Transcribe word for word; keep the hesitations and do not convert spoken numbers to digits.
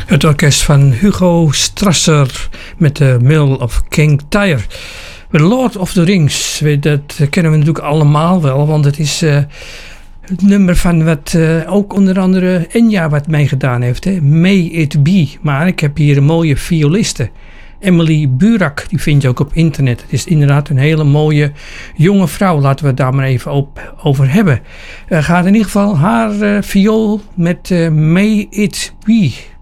Het orkest van Hugo Strasser met de Mill of King Tyre. The Lord of the Rings, dat kennen we natuurlijk allemaal wel, want het is uh, het nummer van wat uh, ook onder andere Enya wat meegedaan heeft. Hè? May It Be. Maar ik heb hier een mooie violiste. Emily Burak, die vind je ook op internet. Het is inderdaad een hele mooie jonge vrouw. Laten we het daar maar even op, over hebben. Uh, gaat in ieder geval haar uh, viool met uh, May It Be.